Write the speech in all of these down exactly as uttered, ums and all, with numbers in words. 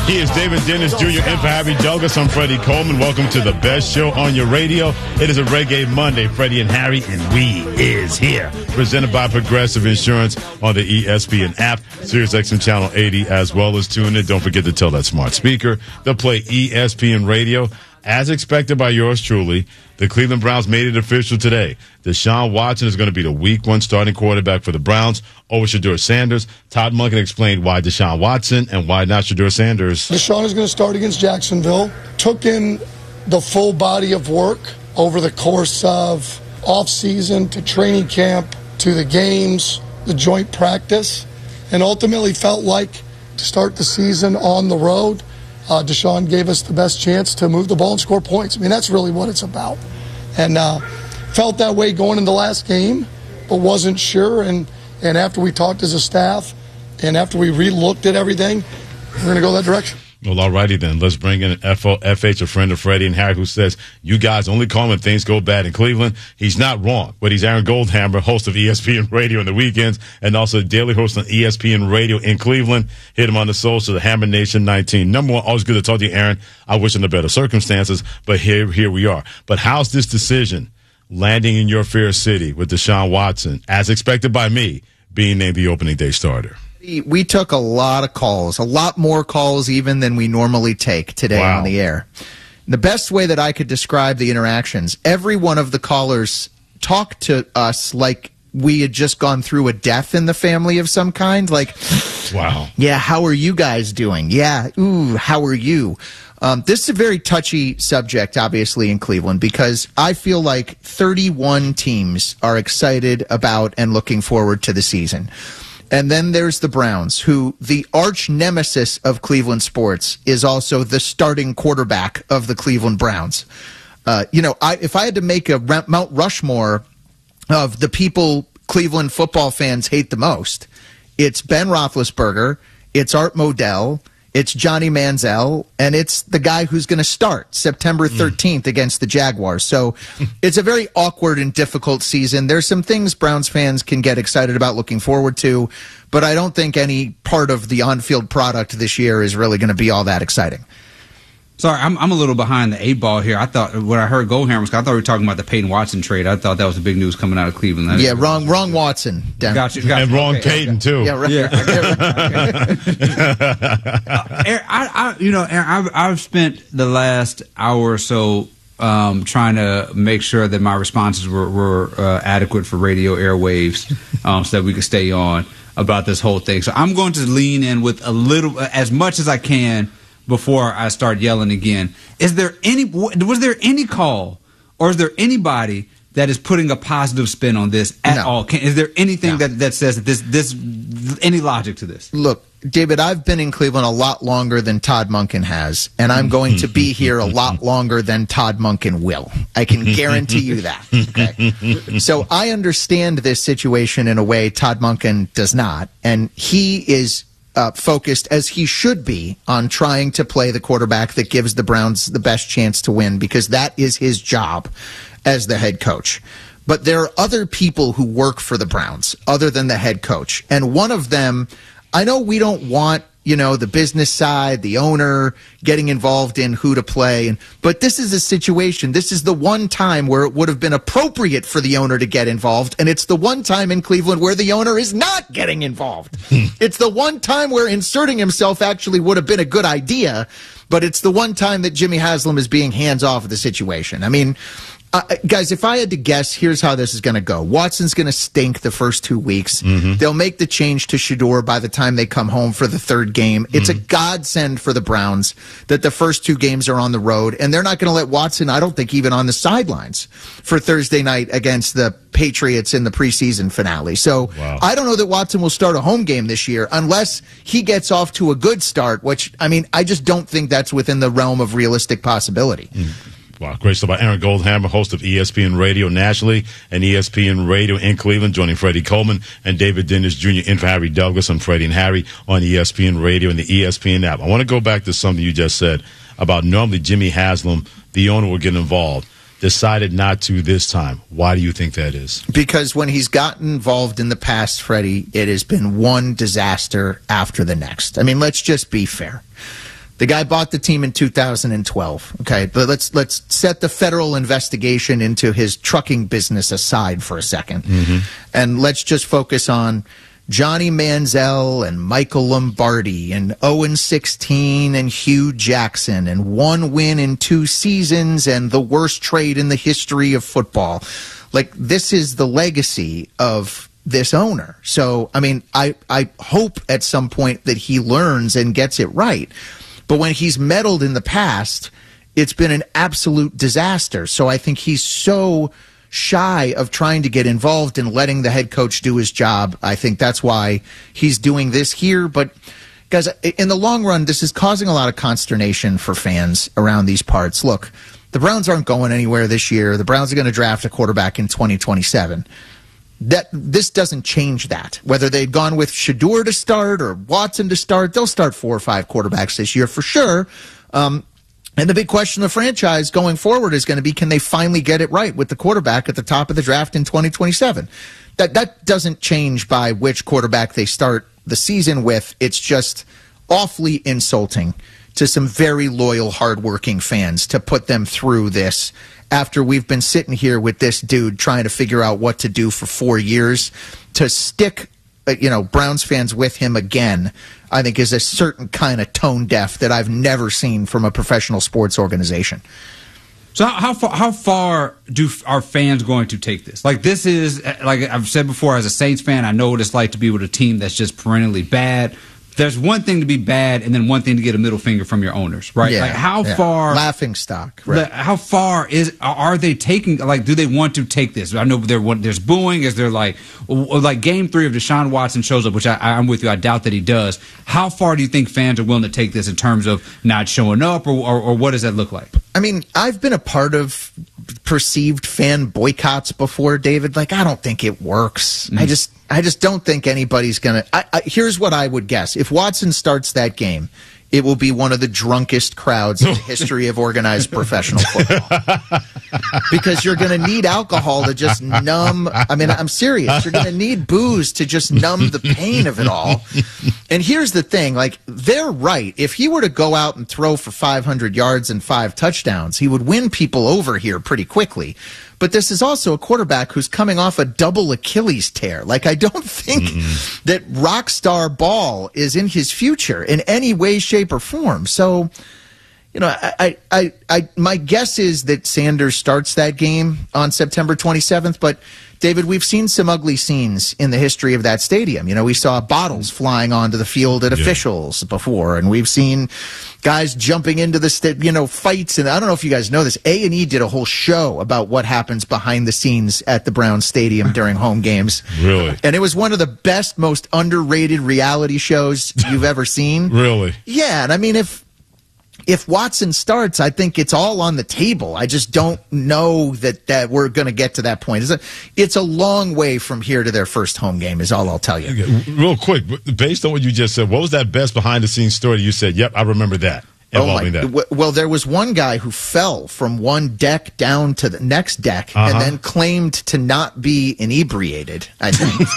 He is David Dennis Junior in for Harry Douglas. I'm Freddie Coleman. Welcome to the best show on your radio. It is a Reggae Monday. Freddie and Harry, and we is here. Presented by Progressive Insurance on the E S P N app, Sirius X M Channel eighty, as well as tune in. Don't forget to tell that smart speaker to play E S P N Radio. As expected by yours truly, the Cleveland Browns made it official today. Deshaun Watson is going to be the week one starting quarterback for the Browns over Shedeur Sanders. Todd Monken explained why Deshaun Watson and why not Shedeur Sanders. Deshaun is going to start against Jacksonville. Took in the full body of work over the course of off-season to training camp to the games, the joint practice, and ultimately felt like to start the season on the road, Uh, Deshaun gave us the best chance to move the ball and score points. I mean, that's really what it's about. And uh, felt that way going into the last game, but wasn't sure. And, and after we talked as a staff and after we re-looked at everything, we're going to go that direction. Well, all righty then. Let's bring in F H, a friend of Freddie and Harry, who says, you guys only call when things go bad in Cleveland. He's not wrong, but he's Aaron Goldhammer, host of E S P N Radio on the weekends, and also daily host on E S P N Radio in Cleveland. Hit him on the social, the Hammer Nation nineteen. Number one, always good to talk to you, Aaron. I wish under better circumstances, but here, here we are. But how's this decision landing in your fair city with Deshaun Watson, as expected by me, being named the opening day starter? We took a lot of calls, a lot more calls even than we normally take today Wow. on the air. The best way that I could describe the interactions, every one of the callers talked to us like we had just gone through a death in the family of some kind. Like, wow. Yeah, how are you guys doing? Yeah, ooh, how are you? Um, this is a very touchy subject, obviously, in Cleveland, because I feel like thirty-one teams are excited about and looking forward to the season. And then there's the Browns, who the arch nemesis of Cleveland sports is also the starting quarterback of the Cleveland Browns. Uh, you know, I, if I had to make a Mount Rushmore of the people Cleveland football fans hate the most, it's Ben Roethlisberger, it's Art Modell, it's Johnny Manziel, and it's the guy who's going to start September thirteenth mm. against the Jaguars. So it's a very awkward and difficult season. There's some things Browns fans can get excited about, looking forward to, but I don't think any part of the on-field product this year is really going to be all that exciting. Sorry, I'm I'm a little behind the eight ball here. I thought when I heard Goldhammer, I thought we were talking about the Peyton Watson trade. I thought that was the big news coming out of Cleveland. That yeah, wrong, wrong Watson. Dan. Got you, got and you. wrong okay, Peyton okay. too. Yeah, right. Yeah. uh, Aaron, I, I, you know, Aaron, I've I've spent the last hour or so um, trying to make sure that my responses were were uh, adequate for radio airwaves, um, so that we could stay on about this whole thing. So I'm going to lean in with a little, as much as I can, before I start yelling again. Is there any, was there any call, or is there anybody that is putting a positive spin on this at no. all? Can, is there anything no. that, that says that this, this, any logic to this? Look, David, I've been in Cleveland a lot longer than Todd Monken has, and I'm going to be here a lot longer than Todd Monken will. I can guarantee you that. Okay? So I understand this situation in a way Todd Monken does not, and he is Uh, focused, as he should be, on trying to play the quarterback that gives the Browns the best chance to win, because that is his job as the head coach. But there are other people who work for the Browns other than the head coach. And one of them, I know we don't want, you know, the business side, the owner getting involved in who to play. And, but this is a situation, this is the one time where it would have been appropriate for the owner to get involved. And it's the one time in Cleveland where the owner is not getting involved. It's the one time where inserting himself actually would have been a good idea. But it's the one time that Jimmy Haslam is being hands off of the situation. I mean, Uh, guys, if I had to guess, here's how this is going to go. Watson's going to stink the first two weeks. Mm-hmm. They'll make the change to Shedeur by the time they come home for the third game. It's mm-hmm. a godsend for the Browns that the first two games are on the road, and they're not going to let Watson, I don't think, even on the sidelines for Thursday night against the Patriots in the preseason finale. So wow. I don't know that Watson will start a home game this year unless he gets off to a good start, which, I mean, I just don't think that's within the realm of realistic possibility. Mm. Wow, great stuff by Aaron Goldhammer, host of E S P N Radio nationally and E S P N Radio in Cleveland, joining Freddie Coleman and David Dennis Junior in for Harry Douglas on Freddie and Harry on E S P N Radio and the E S P N app. I want to go back to something you just said about normally Jimmy Haslam, the owner, will get involved. Decided not to this time. Why do you think that is? Because when he's gotten involved in the past, Freddie, it has been one disaster after the next. I mean, let's just be fair. The guy bought the team in two thousand twelve. Okay, but let's let's set the federal investigation into his trucking business aside for a second, mm-hmm. and let's just focus on Johnny Manziel and Michael Lombardi and oh and sixteen and Hugh Jackson and one win in two seasons and the worst trade in the history of football. Like, this is the legacy of this owner. So, I mean, I, I hope at some point that he learns and gets it right. But when he's meddled in the past, it's been an absolute disaster. So I think he's so shy of trying to get involved and letting the head coach do his job. I think that's why he's doing this here. But, guys, in the long run, this is causing a lot of consternation for fans around these parts. Look, the Browns aren't going anywhere this year. The Browns are going to draft a quarterback in twenty twenty-seven. That this doesn't change that. Whether they'd gone with Shedeur to start or Watson to start, they'll start four or five quarterbacks this year for sure. Um, and the big question of the franchise going forward is going to be, can they finally get it right with the quarterback at the top of the draft in twenty twenty-seven? That that doesn't change by which quarterback they start the season with. It's just awfully insulting to some very loyal, hardworking fans to put them through this after we've been sitting here with this dude trying to figure out what to do for four years. To stick, you know, Browns fans with him again, I think is a certain kind of tone deaf that I've never seen from a professional sports organization. So how far, how far do are fans going to take this? Like, this is, like I've said before, as a Saints fan, I know what it's like to be with a team that's just perennially bad. There's one thing to be bad and then one thing to get a middle finger from your owners, right? Yeah, like how yeah. far laughing stock, right? How far is are they taking? Like, do they want to take this? I know there there's booing. Is there like like game three of Deshaun Watson shows up, which I, I'm with you. I doubt that he does. How far do you think fans are willing to take this in terms of not showing up, or or, or what does that look like? I mean, I've been a part of perceived fan boycotts before, David. Like, I don't think it works. Mm. I just. I just don't think anybody's going to – here's what I would guess. If Watson starts that game, it will be one of the drunkest crowds in the history of organized professional football. Because you're going to need alcohol to just numb – I mean, I'm serious. You're going to need booze to just numb the pain of it all. And here's the thing. Like, they're right. If he were to go out and throw for five hundred yards and five touchdowns, he would win people over here pretty quickly. But this is also a quarterback who's coming off a double Achilles tear. Like, I don't think mm-hmm. that rock star ball is in his future in any way, shape, or form. So, you know, I, I, I, my guess is that Sanders starts that game on September twenty-seventh. But, David, we've seen some ugly scenes in the history of that stadium. You know, we saw bottles flying onto the field at yeah. officials before, and we've seen guys jumping into the, st- you know, fights. And I don't know if you guys know this. A and E did a whole show about what happens behind the scenes at the Browns Stadium during home games. Really? And it was one of the best, most underrated reality shows you've ever seen. Really? Yeah. And I mean, if if Watson starts, I think it's all on the table. I just don't know that, that we're going to get to that point. It's a, it's a long way from here to their first home game is all I'll tell you. Okay, real quick, based on what you just said, what was that best behind-the-scenes story you said, yep, I remember that? Oh my, that. Well, there was one guy who fell from one deck down to the next deck uh-huh. and then claimed to not be inebriated, I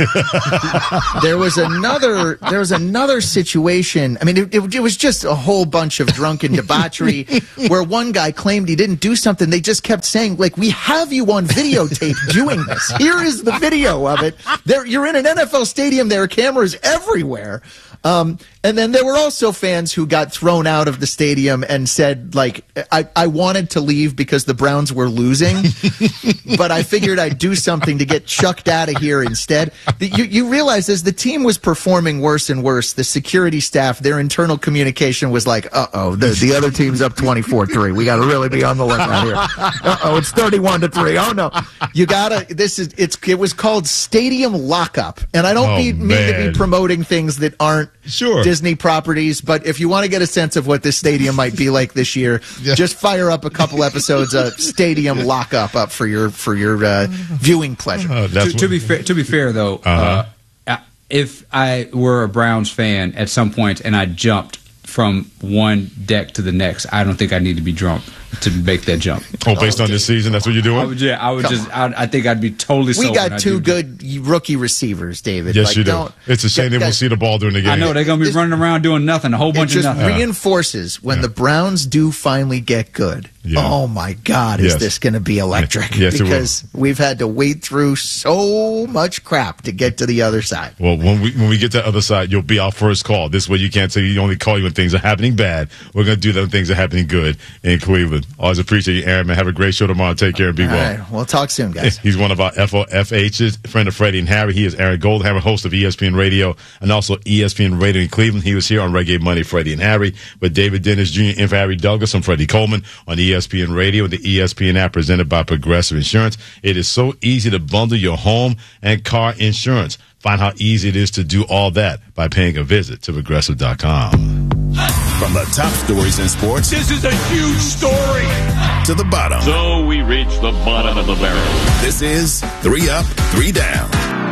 think. there was another there was another situation. I mean, it, it, it was just a whole bunch of drunken debauchery where one guy claimed he didn't do something. They just kept saying, like, we have you on videotape doing this. Here is the video of it. There, you're in an N F L stadium. There are cameras everywhere. Um, and then there were also fans who got thrown out of the stadium and said, like, I, I wanted to leave because the Browns were losing, but I figured I'd do something to get chucked out of here instead. You, you realize as the team was performing worse and worse, the security staff, their internal communication was like, uh-oh, the, the other team's up twenty-four three. We got to really be on the lookout here. Uh-oh, it's thirty-one to three. Oh, no. You got to, this is, it's, it was called Stadium Lockup. And I don't oh, mean, mean to be promoting things that aren't Sure. Disney properties, but if you want to get a sense of what this stadium might be like this year, yeah. just fire up a couple episodes of Stadium Lockup up for your for your uh, viewing pleasure. Uh, to, to be fair, to be fair though, uh-huh. uh, if I were a Browns fan at some point and I jumped from one deck to the next, I don't think I need to be drunk to make that jump. Oh, based on this season, that's what you're doing? I would, yeah, I would Come just. I, I think I'd be totally. We sober got and two I'd good rookie receivers, David. Yes, like, you do. don't- It's a shame they that- won't see the ball during the game. I know they're going to be This- running around doing nothing, a whole It bunch of just nothing. reinforces when Yeah. the Browns do finally get good. Yeah. Oh my God, is Yes. this going to be electric? Yes, it will. because we've had to wade through so much crap to get to the other side. Well, when we when we get to the other side, you'll be our first call. This way, you can't say you only call you when things are happening bad. We're going to do that when things are happening good in Cleveland. Always appreciate you, Aaron, man. Have a great show tomorrow. Take care and be All well. right, we'll talk soon, guys. He's one of our F O F H's, friend of Freddie and Harry. He is Aaron Goldhammer, host of E S P N Radio and also E S P N Radio in Cleveland. He was here on Reggae Monday, Freddie and Harry, with David Dennis Junior and Harry Douglas. I'm Freddie Coleman on E S P N Radio and the E S P N app presented by Progressive Insurance. It is so easy to bundle your home and car insurance. Find how easy it is to do all that by paying a visit to progressive dot com. From the top stories in sports This is a huge story. to the bottom. So we reach the bottom of the barrel. This is Three Up, Three Down.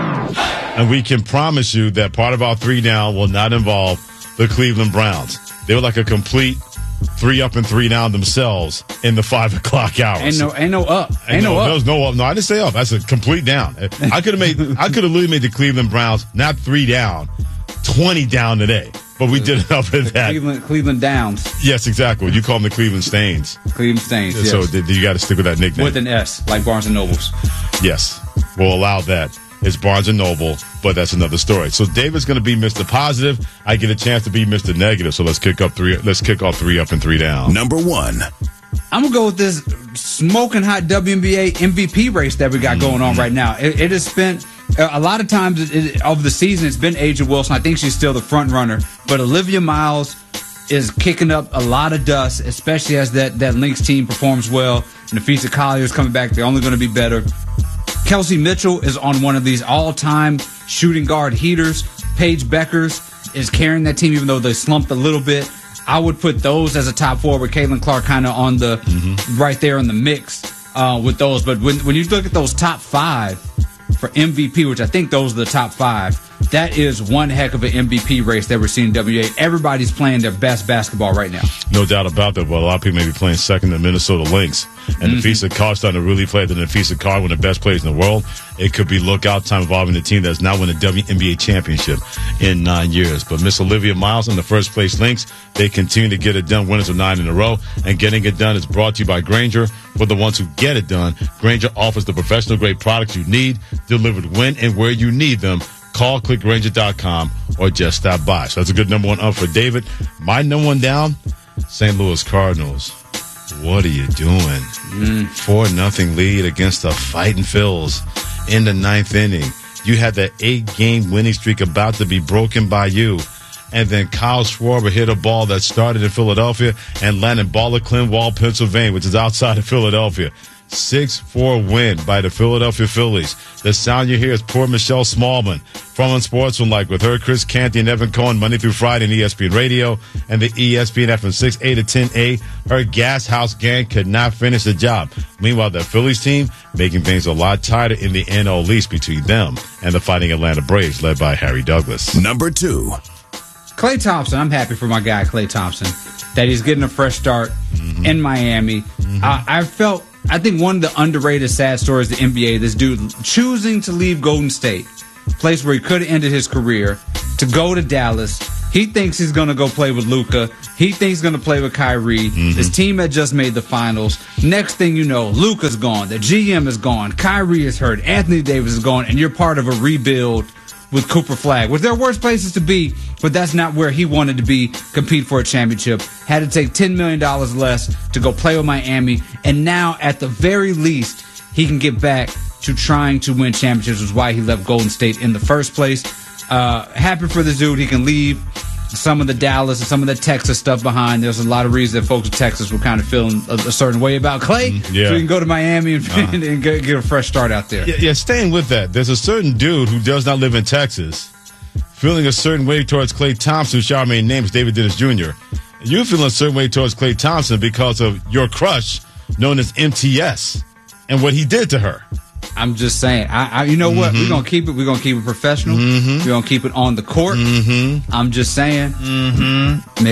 And we can promise you that part of our three down will not involve the Cleveland Browns. They were like a complete three up and three down themselves in the five o'clock hours. Ain't no, ain't no up. Ain't no, no there up. was no up. No, I didn't say up. That's a complete down. I could have made. I could have literally made the Cleveland Browns not three down, twenty down today. But we did it up at that. Cleveland, Cleveland Downs, Yes, exactly. You call them the Cleveland Stains. Cleveland Stains. Yes. So th- you got to stick with that nickname. With an S, like Barnes and Nobles. Yes, we'll allow that. It's Barnes and Noble, but that's another story. So David's going to be Mister Positive. I get a chance to be Mister Negative. So let's kick up three. Let's kick off three up and three down. Number one. I'm gonna go with this smoking hot W N B A M V P race that we got going on right now. It, it has spent a lot of times it, it, over the season. It's been A'ja Wilson. I think she's still the front runner, but Olivia Miles is kicking up a lot of dust, especially as that that Lynx team performs well. Nafisa Collier's coming back. They're only going to be better. Kelsey Mitchell is on one of these all-time shooting guard heaters. Paige Beckers is carrying that team, even though they slumped a little bit. I would put those as a top four with Caitlin Clark kind of on the mm-hmm. right there in the mix uh, with those. But when when you look at those top five for M V P, which I think those are the top five, that is one heck of an M V P race that we're seeing in W A. Everybody's playing their best basketball right now. No doubt about that, but a lot of people may be playing second to Minnesota Lynx. And mm-hmm. Nafisa Carr's starting to really play the Nafisa Carr, one of the best players in the world. It could be lookout time involving the team that's now won a W N B A championship in nine years. But Miss Olivia Miles in the first place Lynx, they continue to get it done, winners of nine in a row. And getting it done is brought to you by Grainger. For the ones who get it done, Grainger offers the professional grade products you need, delivered when and where you need them. Call, click Grainger dot com, or just stop by. So that's a good number one up for David. My number one down, Saint Louis Cardinals. What are you doing? Mm. Four nothing lead against the Fighting Phils in the ninth inning. You had that eight-game winning streak about to be broken by you. And then Kyle Schwarber hit a ball that started in Philadelphia and landed in Bala Clinwall, Pennsylvania, which is outside of Philadelphia. six four win by the Philadelphia Phillies. The sound you hear is poor Michelle Smallman from Unsportsmanlike with her, Chris Canty, and Evan Cohen Monday through Friday on E S P N Radio and the E S P N app from six A to ten A. Her Gas House gang could not finish the job. Meanwhile, the Phillies team making things a lot tighter in the N L East between them and the Fighting Atlanta Braves led by Harry Douglas. Number two. Klay Thompson, I'm happy for my guy Klay Thompson that he's getting a fresh start mm-hmm. in Miami. Mm-hmm. Uh, I felt, I think one of the underrated sad stories of the N B A, this dude choosing to leave Golden State, place where he could have ended his career, to go to Dallas. He thinks he's going to go play with Luka. He thinks he's going to play with Kyrie. Mm-hmm. His team had just made the finals. Next thing you know, Luka's gone. The G M is gone. Kyrie is hurt. Anthony Davis is gone. And you're part of a rebuild with Cooper Flagg, which there are worse places to be, but that's not where he wanted to be, compete for a championship. Had to take ten million dollars less to go play with Miami, and now, at the very least, he can get back to trying to win championships, which is why he left Golden State in the first place. Uh, happy for this dude. He can leave some of the Dallas and some of the Texas stuff behind. There's a lot of reasons that folks in Texas were kind of feeling a, a certain way about Klay. Yeah. So he can go to Miami and, uh-huh. and, and get, get a fresh start out there. Yeah, yeah, staying with that, there's a certain dude who does not live in Texas feeling a certain way towards Klay Thompson, Charmaine names David Dennis Junior You're feeling a certain way towards Klay Thompson because of your crush known as M T S and what he did to her. I'm just saying. I, I you know what? Mm-hmm. We're gonna keep it. We're gonna keep it professional. Mm-hmm. We're gonna keep it on the court. Mm-hmm. I'm just saying. Mm-hmm. Meg,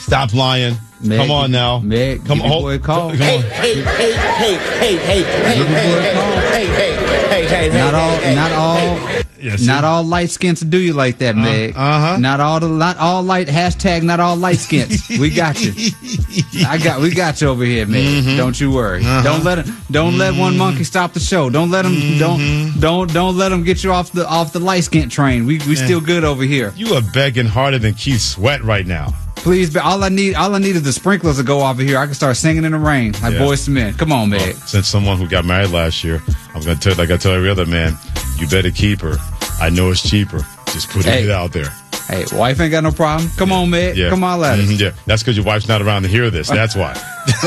Stop lying. Meg, Come on now. Meg, come give on. Boy a call. Come Hey, on. hey, hey, hey, hey, hey, hey, Give hey, boy a hey, call. hey, hey, hey, hey, Not all, hey, not all, Yes, not sir. all light skins will do you like that, Meg. uh-huh. Not all the, not all light hashtag. Not all light skins. We got you. I got, we got you over here, Meg. Mm-hmm. Don't you worry. Uh-huh. Don't let him. Don't mm-hmm. let one monkey stop the show. Don't let him. Mm-hmm. Don't, don't, don't let him get you off the off the light skin train. We we still good over here. You are begging harder than Keith Sweat right now. Please, but all I need, all I need is the sprinklers to go off of here. I can start singing in the rain like Yeah. Boyz two Men. Come on, Meg. Well, since someone who got married last year, I'm going to tell, like I tell every other man, you better keep her. I know it's cheaper. Just putting Hey. it out there. Hey, wife ain't got no problem. Come on, Meg. Yeah. Come on, let us. Mhm, yeah, that's because your wife's not around to hear this. That's why.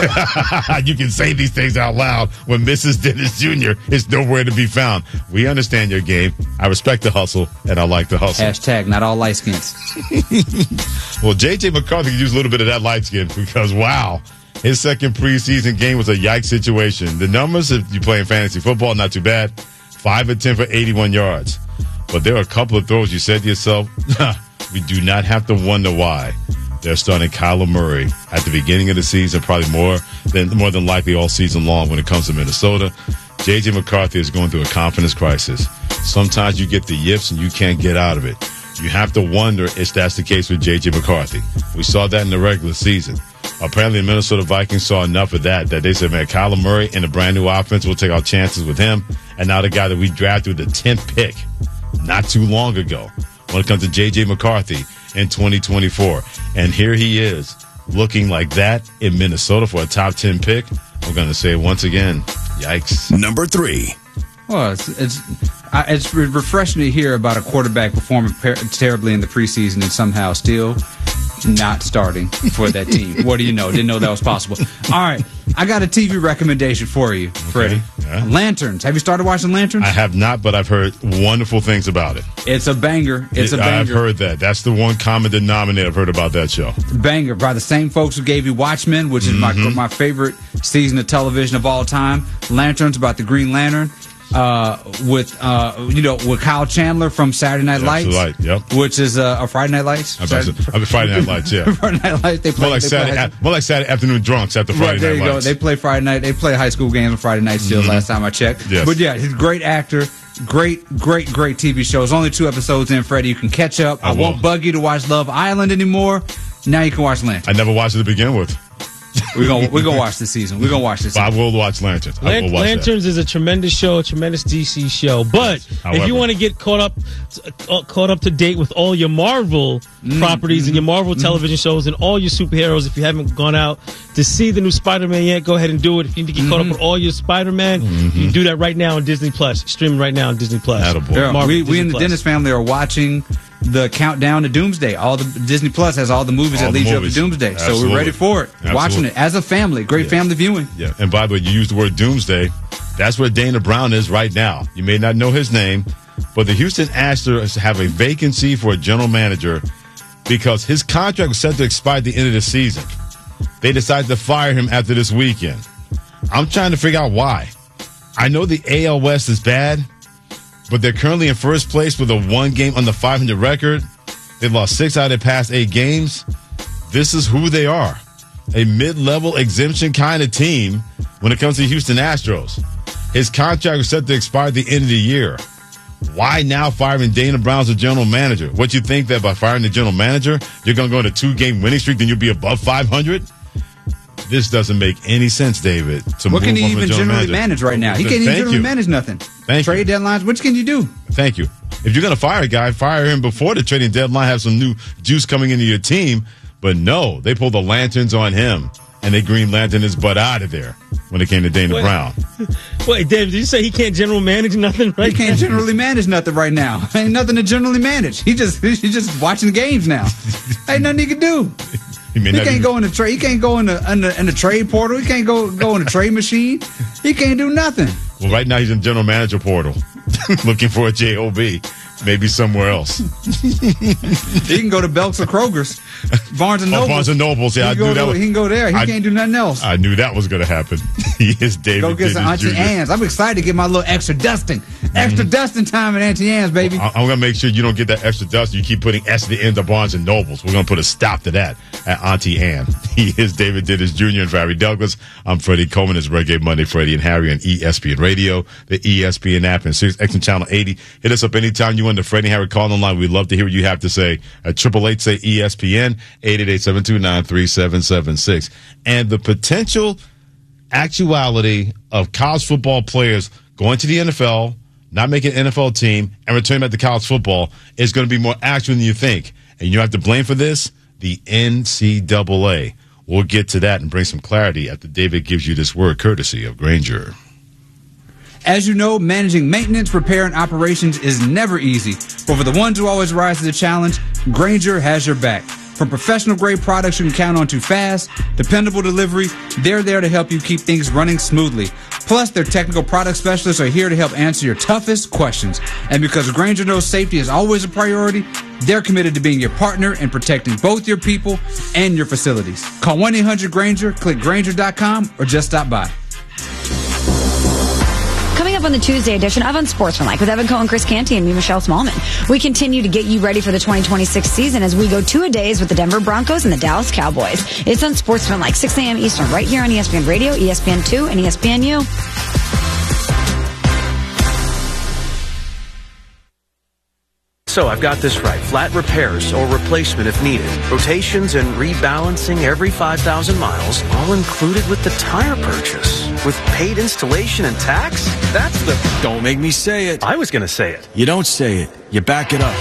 You can say these things out loud when Missus Dennis Junior is nowhere to be found. We understand your game. I respect the hustle, and I like the hustle. Hashtag not all light skins. Well, J J McCarthy could use a little bit of that light skin because, wow, his second preseason game was a yikes situation. The numbers, if you play in fantasy football, not too bad. five of ten for eighty-one yards. But there are a couple of throws you said to yourself, we do not have to wonder why they're starting Kyler Murray at the beginning of the season, probably more than more than likely all season long when it comes to Minnesota. J J McCarthy is going through a confidence crisis. Sometimes you get the yips and you can't get out of it. You have to wonder if that's the case with J J McCarthy. We saw that in the regular season. Apparently, the Minnesota Vikings saw enough of that that they said, man, Kyler Murray in a brand new offense, we'll take our chances with him. And now the guy that we drafted with the tenth pick not too long ago when it comes to J J McCarthy in twenty twenty-four. And here he is looking like that in Minnesota for a top ten pick. I'm going to say once again, yikes. Number three. Well, it's it's, I, it's re- refreshing to hear about a quarterback performing per- terribly in the preseason and somehow still not starting for that team. What do you know? Didn't know that was possible. All right, I got a T V recommendation for you, Freddie. yeah. Lanterns. Have you started watching Lanterns? I have not, but I've heard wonderful things about it. It's a banger. It's a banger. I've heard that. That's the one common denominator I've heard about that show. Banger by the same folks who gave you Watchmen, which is Mm-hmm. my my favorite season of television of all time. Lanterns about the Green Lantern. Uh, with uh, you know, with Kyle Chandler from Saturday Night Yeah, Lights, Light, yep. which is uh, a Friday Night Lights. I'm about to- I'm Friday Night Lights, yeah. Friday Night Lights. They play More like, they Saturday, play a- more like Saturday afternoon drunks after Friday right, there Night you Lights. go. They play Friday night. They play high school games on Friday night still. Mhm. Last time I checked. Yes. But yeah, he's a great actor. Great, great, great T V shows. Only two episodes in, Freddie. You can catch up. I, I won't will. bug you to watch Love Island anymore. Now you can watch Lantern. I never watched it to begin with. We're gonna we're gonna watch this season. We're gonna watch this. But I Season. will watch Lanterns. I Lan- will watch Lanterns is a tremendous show, a tremendous D C show. But if However- you want to get caught up, uh, caught up to date with all your Marvel Mm-hmm. properties and your Marvel television shows and all your superheroes, if you haven't gone out to see the new Spider-Man yet, go ahead and do it. If you need to get caught up Mm-hmm. with all your Spider-Man, you can do that right now on Disney Plus. Streaming right now on Disney Plus. Attaboy. Yeah, Marvel, we we Disney in the Plus. Dennis family are watching the countdown to Doomsday. All the Disney Plus has all the movies All that the lead you up to movies. Doomsday. So Absolutely. we're ready for it. Absolutely. Watching it as a family. Great Yeah. family viewing. Yeah. And by the way, you used the word doomsday. That's where Dana Brown is right now. You may not know his name, but the Houston Astros have a vacancy for a general manager because his contract was set to expire at the end of the season. They decided to fire him after this weekend. I'm trying to figure out why. I know the A L West is bad, but they're currently in first place with a one game under five hundred record. They've lost six out of their past eight games. This is who they are. A mid-level exemption kind of team when it comes to Houston Astros. His contract was set to expire at the end of the year. Why now firing Dana Brown as the general manager? What, you think that by firing the general manager, you're going to go on a two-game winning streak, then you'll be above five hundred? This doesn't make any sense, David. To What move can he on from even general generally manager. manage right now? He can't even Thank generally you. manage nothing. Thank you. Trade deadlines. What can you do? Thank you. If you're going to fire a guy, fire him before the trading deadline, have some new juice coming into your team. But no, they pulled the lanterns on him, and they Green Lantern his butt out of there when it came to Dana Wait. Brown. Wait, Dave, did you say he can't general manage nothing right He can't now? generally manage nothing right now. Ain't nothing to generally manage. He just he's just watching games now. Ain't nothing he can do. He, may He not can't even- go in the trade. He can't go in the, in the in the trade portal. He can't go go in the trade machine. He can't do nothing. Well, right now he's in general manager portal looking for a job. maybe somewhere else. He can go to Belk's or Kroger's, Barnes and Oh, Noble. Barnes and Nobles. Yeah, I he, knew go that to, was, he can go there. He I, can't do nothing else. I knew that was going to happen. He is David. Go get some Dennis Auntie Junior Anne's. I'm excited to get my little extra dusting. Extra Mm-hmm. dusting time at Auntie Anne's, baby. I- I'm going to make sure you don't get that extra dust. You keep putting S at the end of Barnes and Nobles. We're going to put a stop to that at Auntie Anne. He is David Dennis Junior and Harry Douglas. I'm Freddie Coleman. It's Reggae Monday, Freddie and Harry on E S P N Radio, the E S P N app, and Sirius X M Channel eighty. Hit us up anytime you want the Freddie and Harry call line. We'd love to hear what you have to say at triple eight say E S P N, eight eight eight, seven two nine, three seven seven six. And the potential actuality of college football players going to the N F L, not making an N F L team, and returning back to college football is going to be more actual than you think. And you have to blame for this the N C double A. We'll get to that and bring some clarity after David gives you this word courtesy of Granger. As you know, managing maintenance, repair, and operations is never easy. But for the ones who always rise to the challenge, Granger has your back. From professional-grade products you can count on to fast, dependable delivery, they're there to help you keep things running smoothly. Plus, their technical product specialists are here to help answer your toughest questions. And because Granger knows safety is always a priority, they're committed to being your partner and protecting both your people and your facilities. Call one eight hundred Granger, click Granger dot com, or just stop by. Coming up on the Tuesday edition of Unsportsmanlike with Evan Cohen, Chris Canty, and me, Michelle Smallman. We continue to get you ready for the twenty twenty-six season as we go two-a-days with the Denver Broncos and the Dallas Cowboys. It's Unsportsmanlike, six a.m. Eastern, right here on E S P N Radio, E S P N two, and E S P N U. So I've got this right. Flat repairs or replacement if needed. Rotations and rebalancing every five thousand miles, all included with the tire purchase. With paid installation and tax? That's the... Don't make me say it. I was going to say it. You don't say it. You back it up.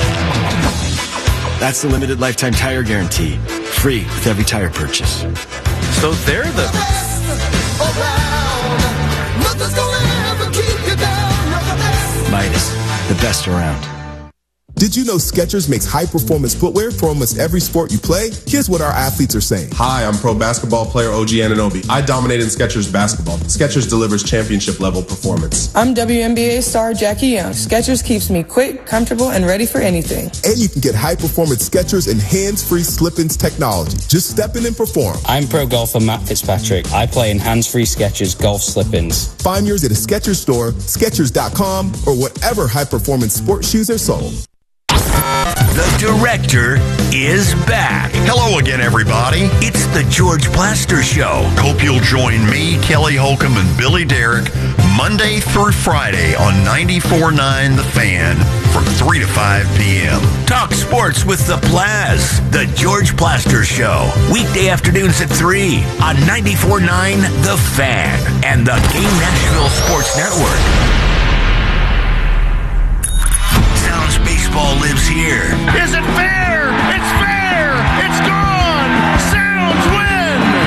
That's the limited lifetime tire guarantee. Free with every tire purchase. So they're the... Midas, the best around. Did you know Skechers makes high-performance footwear for almost every sport you play? Here's what our athletes are saying. Hi, I'm pro basketball player O G Anunoby. I dominated in Skechers basketball. Skechers delivers championship-level performance. I'm W N B A star Jackie Young. Skechers keeps me quick, comfortable, and ready for anything. And you can get high-performance Skechers and hands-free slip-ins technology. Just step in and perform. I'm pro golfer Matt Fitzpatrick. I play in hands-free Skechers golf slip-ins. Find yours at a Skechers store, Skechers dot com, or whatever high-performance sports shoes are sold. The Director is back. Hello again, everybody. It's the George Plaster Show. Hope you'll join me, Kelly Holcomb, and Billy Derrick Monday through Friday on ninety-four point nine The Fan from three to five p.m. Talk sports with the Plaz. The George Plaster Show. Weekday afternoons at three on ninety-four point nine The Fan and the Game Nashville Sports Network. Sounds baseball lives here. Is it fair?